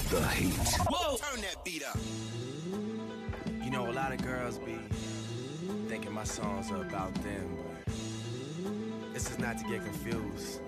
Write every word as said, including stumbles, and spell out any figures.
The heat. Whoa! Turn that beat up. You know, a lot of girls be thinking my songs are about them, but this is not to get confused.